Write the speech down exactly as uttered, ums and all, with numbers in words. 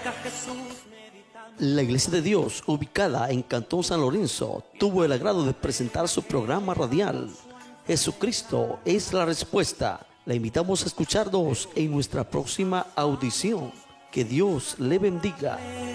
La Iglesia de Dios, ubicada en Cantón San Lorenzo, tuvo el agrado de presentar su programa radial Jesucristo es la respuesta. La invitamos a escucharnos en nuestra próxima audición. Que Dios le bendiga.